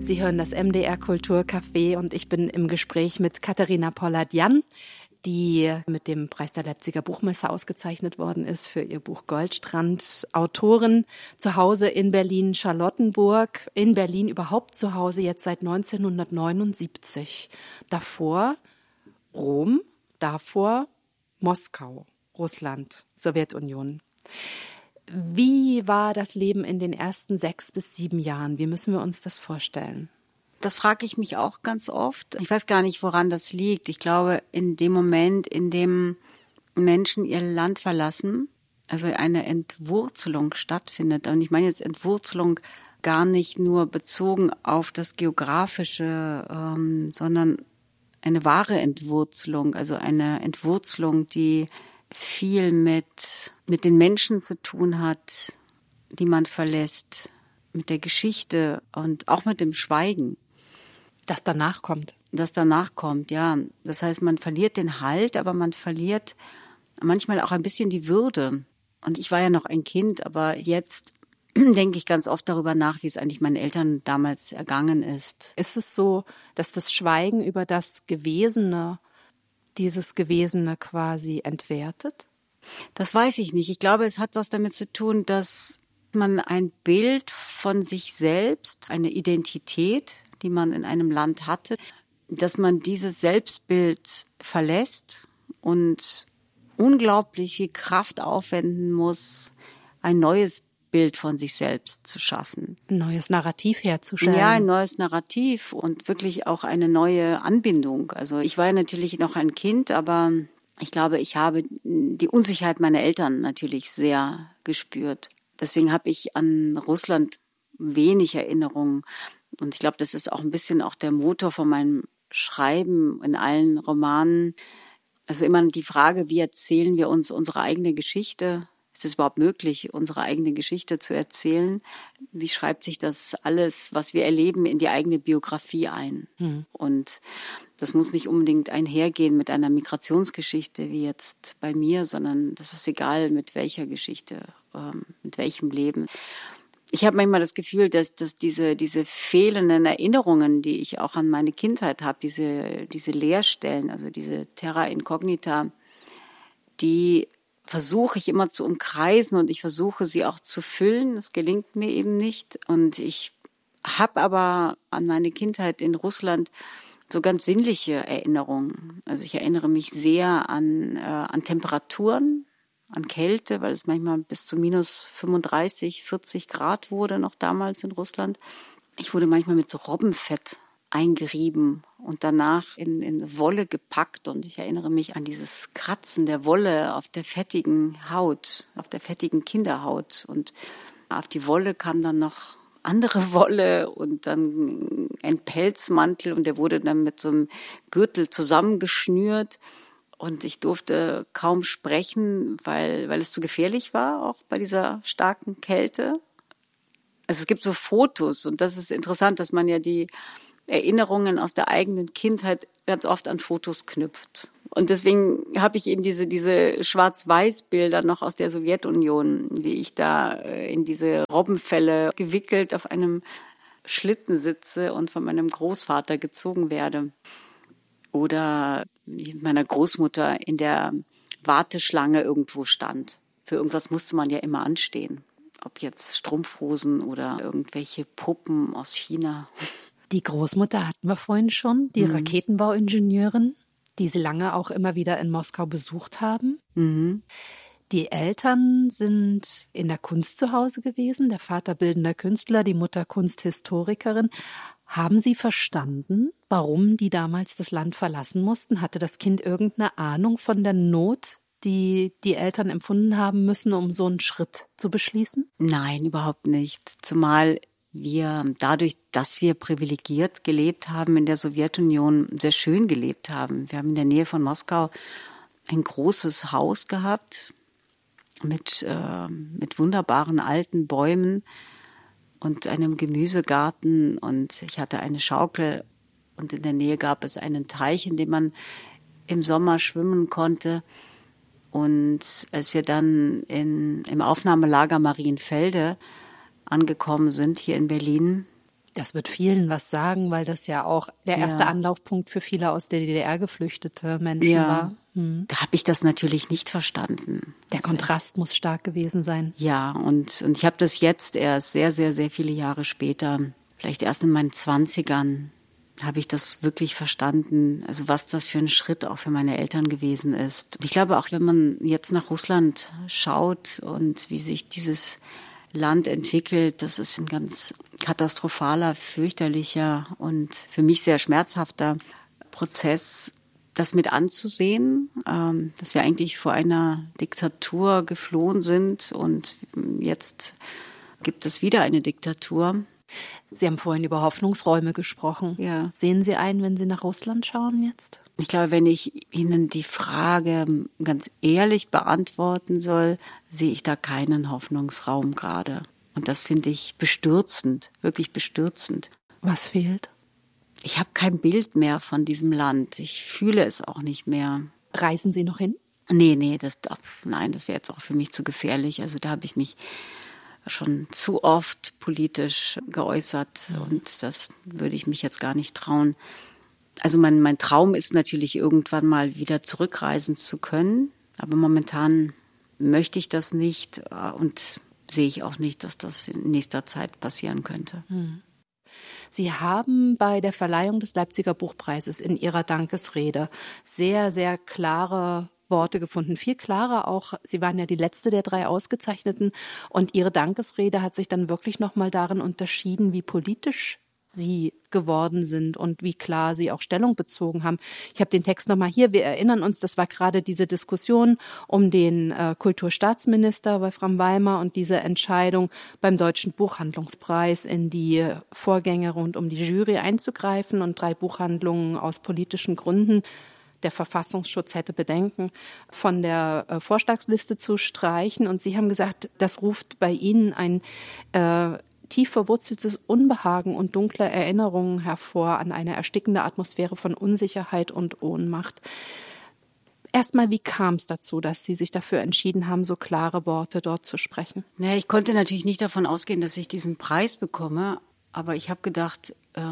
Sie hören das MDR Kulturcafé und ich bin im Gespräch mit Katharina Pollard-Jann, die mit dem Preis der Leipziger Buchmesse ausgezeichnet worden ist für ihr Buch Goldstrand. Autorin, zu Hause in Berlin-Charlottenburg, in Berlin überhaupt zu Hause, jetzt seit 1979. Davor Rom, davor Moskau, Russland, Sowjetunion. Wie war das Leben in den ersten 6 bis 7 Jahren? Wie müssen wir uns das vorstellen? Das frage ich mich auch ganz oft. Ich weiß gar nicht, woran das liegt. Ich glaube, in dem Moment, in dem Menschen ihr Land verlassen, also eine Entwurzelung stattfindet. Und ich meine jetzt Entwurzelung gar nicht nur bezogen auf das Geografische, sondern eine wahre Entwurzelung, also eine Entwurzelung, die viel mit den Menschen zu tun hat, die man verlässt, mit der Geschichte und auch mit dem Schweigen. Das danach kommt. Das danach kommt, ja. Das heißt, man verliert den Halt, aber man verliert manchmal auch ein bisschen die Würde. Und ich war ja noch ein Kind, aber jetzt denke ich ganz oft darüber nach, wie es eigentlich meinen Eltern damals ergangen ist. Ist es so, dass das Schweigen über das Gewesene, dieses Gewesene quasi entwertet? Das weiß ich nicht. Ich glaube, es hat was damit zu tun, dass man ein Bild von sich selbst, eine Identität, die man in einem Land hatte, dass man dieses Selbstbild verlässt und unglaublich viel Kraft aufwenden muss, ein neues Bild von sich selbst zu schaffen. Ein neues Narrativ herzustellen. Ja, ein neues Narrativ und wirklich auch eine neue Anbindung. Also ich war ja natürlich noch ein Kind, aber ich glaube, ich habe die Unsicherheit meiner Eltern natürlich sehr gespürt. Deswegen habe ich an Russland wenig Erinnerungen. Und ich glaube, das ist auch ein bisschen auch der Motor von meinem Schreiben in allen Romanen. Also immer die Frage, wie erzählen wir uns unsere eigene Geschichte? Ist es überhaupt möglich, unsere eigene Geschichte zu erzählen? Wie schreibt sich das alles, was wir erleben, in die eigene Biografie ein? Und das muss nicht unbedingt einhergehen mit einer Migrationsgeschichte wie jetzt bei mir, sondern das ist egal, mit welcher Geschichte, mit welchem Leben. Ich habe manchmal das Gefühl, dass diese fehlenden Erinnerungen, die ich auch an meine Kindheit habe, diese Leerstellen, also diese Terra Incognita, die versuche ich immer zu umkreisen und ich versuche sie auch zu füllen. Das gelingt mir eben nicht. Und ich habe aber an meine Kindheit in Russland so ganz sinnliche Erinnerungen. Also ich erinnere mich sehr an Temperaturen, an Kälte, weil es manchmal bis zu minus 35, 40 Grad wurde noch damals in Russland. Ich wurde manchmal mit so Robbenfett eingerieben und danach in Wolle gepackt und ich erinnere mich an dieses Kratzen der Wolle auf der fettigen Haut, auf der fettigen Kinderhaut und auf die Wolle kam dann noch andere Wolle und dann ein Pelzmantel und der wurde dann mit so einem Gürtel zusammengeschnürt und ich durfte kaum sprechen, weil es zu gefährlich war, auch bei dieser starken Kälte. Also es gibt so Fotos und das ist interessant, dass man ja die Erinnerungen aus der eigenen Kindheit ganz oft an Fotos knüpft. Und deswegen habe ich eben diese Schwarz-Weiß-Bilder noch aus der Sowjetunion, wie ich da in diese Robbenfelle gewickelt auf einem Schlitten sitze und von meinem Großvater gezogen werde. Oder wie mit meiner Großmutter in der Warteschlange irgendwo stand. Für irgendwas musste man ja immer anstehen. Ob jetzt Strumpfhosen oder irgendwelche Puppen aus China. Die Großmutter hatten wir vorhin schon, die Raketenbauingenieurin, die Sie lange auch immer wieder in Moskau besucht haben. Die Eltern sind in der Kunst zu Hause gewesen, der Vater bildender Künstler, die Mutter Kunsthistorikerin. Haben Sie verstanden, warum die damals das Land verlassen mussten? Hatte das Kind irgendeine Ahnung von der Not, die die Eltern empfunden haben müssen, um so einen Schritt zu beschließen? Nein, überhaupt nicht. Zumal wir dadurch, dass wir privilegiert gelebt haben in der Sowjetunion, sehr schön gelebt haben. Wir haben in der Nähe von Moskau ein großes Haus gehabt mit wunderbaren alten Bäumen und einem Gemüsegarten und ich hatte eine Schaukel und in der Nähe gab es einen Teich, in dem man im Sommer schwimmen konnte. Und als wir dann im Aufnahmelager Marienfelde angekommen sind, hier in Berlin, Das wird vielen was sagen, weil das ja auch der erste Anlaufpunkt für viele aus der DDR geflüchtete Menschen war. Da habe ich das natürlich nicht verstanden. Der Kontrast muss stark gewesen sein. Ja, und ich habe das jetzt erst sehr, sehr, sehr viele Jahre später, vielleicht erst in meinen 20ern, habe ich das wirklich verstanden, also was das für ein Schritt auch für meine Eltern gewesen ist. Und ich glaube auch, wenn man jetzt nach Russland schaut und wie sich dieses Land entwickelt, das ist ein ganz katastrophaler, fürchterlicher und für mich sehr schmerzhafter Prozess, das mit anzusehen, dass wir eigentlich vor einer Diktatur geflohen sind und jetzt gibt es wieder eine Diktatur. Sie haben vorhin über Hoffnungsräume gesprochen. Ja. Sehen Sie einen, wenn Sie nach Russland schauen jetzt? Ich glaube, wenn ich Ihnen die Frage ganz ehrlich beantworten soll, sehe ich da keinen Hoffnungsraum gerade. Und das finde ich bestürzend, wirklich bestürzend. Was fehlt? Ich habe kein Bild mehr von diesem Land. Ich fühle es auch nicht mehr. Reisen Sie noch hin? Nee, das wäre jetzt auch für mich zu gefährlich. Also da habe ich mich schon zu oft politisch geäußert und das würde ich mich jetzt gar nicht trauen. Also mein Traum ist natürlich, irgendwann mal wieder zurückreisen zu können. Aber momentan möchte ich das nicht und sehe ich auch nicht, dass das in nächster Zeit passieren könnte. Sie haben bei der Verleihung des Leipziger Buchpreises in Ihrer Dankesrede sehr, sehr klare Worte gefunden. Viel klarer auch, Sie waren ja die letzte der 3 Ausgezeichneten und Ihre Dankesrede hat sich dann wirklich nochmal darin unterschieden, wie politisch Sie geworden sind und wie klar Sie auch Stellung bezogen haben. Ich habe den Text nochmal hier. Wir erinnern uns, das war gerade diese Diskussion um den Kulturstaatsminister Wolfram Weimar und diese Entscheidung beim Deutschen Buchhandlungspreis in die Vorgänge rund um die Jury einzugreifen und 3 Buchhandlungen aus politischen Gründen, der Verfassungsschutz hätte Bedenken, von der Vorschlagsliste zu streichen. Und Sie haben gesagt, das ruft bei Ihnen ein tief verwurzeltes Unbehagen und dunkle Erinnerungen hervor an eine erstickende Atmosphäre von Unsicherheit und Ohnmacht. Erstmal, wie kam es dazu, dass Sie sich dafür entschieden haben, so klare Worte dort zu sprechen? Naja, ich konnte natürlich nicht davon ausgehen, dass ich diesen Preis bekomme, aber ich habe gedacht,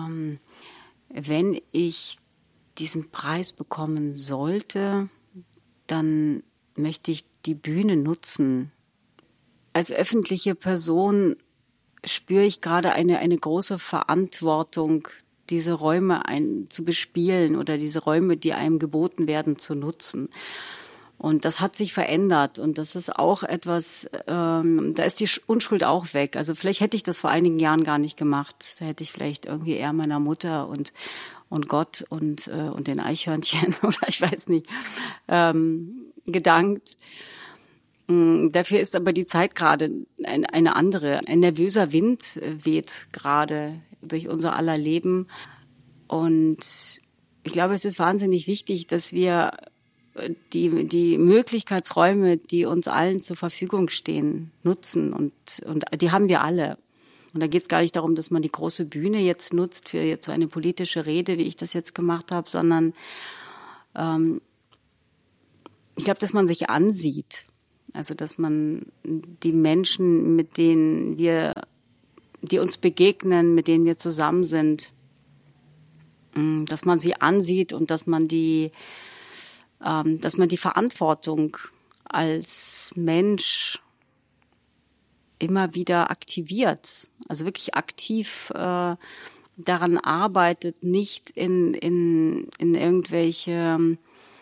wenn ich diesen Preis bekommen sollte, dann möchte ich die Bühne nutzen. Als öffentliche Person spüre ich gerade eine große Verantwortung, diese Räume zu bespielen oder diese Räume, die einem geboten werden, zu nutzen. Und das hat sich verändert und das ist auch etwas, da ist die Unschuld auch weg. Also vielleicht hätte ich das vor einigen Jahren gar nicht gemacht. Da hätte ich vielleicht irgendwie eher meiner Mutter und Gott und den Eichhörnchen oder ich weiß nicht, gedankt. Dafür ist aber die Zeit gerade eine andere. Ein nervöser Wind weht gerade durch unser aller Leben. Und ich glaube, es ist wahnsinnig wichtig, dass wir die Möglichkeitsräume, die uns allen zur Verfügung stehen, nutzen. Und die haben wir alle. Und da geht es gar nicht darum, dass man die große Bühne jetzt nutzt für jetzt so eine politische Rede, wie ich das jetzt gemacht habe, sondern ich glaube, dass man sich ansieht. Also, dass man die Menschen, die uns begegnen, mit denen wir zusammen sind, dass man sie ansieht und dass man die Verantwortung als Mensch immer wieder aktiviert. Also wirklich aktiv daran arbeitet, nicht in irgendwelche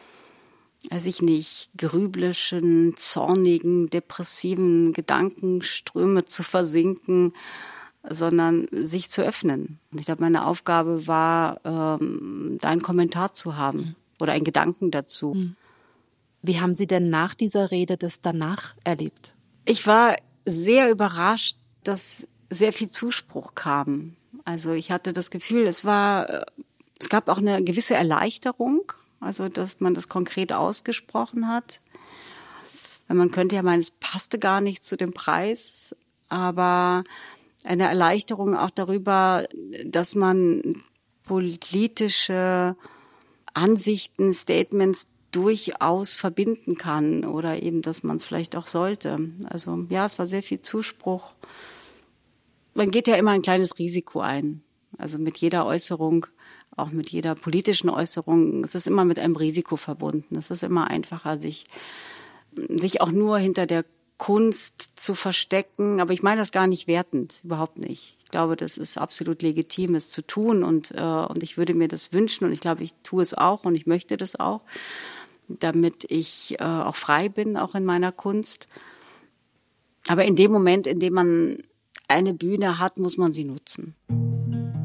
grübelischen, zornigen, depressiven Gedankenströme zu versinken, sondern sich zu öffnen. Und ich glaube, meine Aufgabe war, da einen Kommentar zu haben oder einen Gedanken dazu. Wie haben Sie denn nach dieser Rede das danach erlebt? Ich war sehr überrascht, dass sehr viel Zuspruch kam. Also ich hatte das Gefühl, es gab auch eine gewisse Erleichterung. Also, dass man das konkret ausgesprochen hat. Man könnte ja meinen, es passte gar nicht zu dem Preis, aber eine Erleichterung auch darüber, dass man politische Ansichten, Statements durchaus verbinden kann oder eben, dass man es vielleicht auch sollte. Also ja, es war sehr viel Zuspruch. Man geht ja immer ein kleines Risiko ein. Also mit jeder Äußerung, auch mit jeder politischen Äußerung, es ist immer mit einem Risiko verbunden. Es ist immer einfacher, sich auch nur hinter der Kunst zu verstecken. Aber ich meine das gar nicht wertend, überhaupt nicht. Ich glaube, das ist absolut legitim, es zu tun und ich würde mir das wünschen und ich glaube, ich tue es auch und ich möchte das auch, damit ich auch frei bin, auch in meiner Kunst. Aber in dem Moment, in dem man eine Bühne hat, muss man sie nutzen.